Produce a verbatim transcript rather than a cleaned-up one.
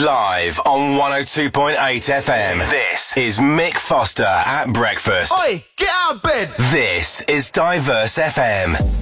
Live on one oh two point eight F M. This is Mick Foster at breakfast. Oi, get out of bed! This is Diverse F M.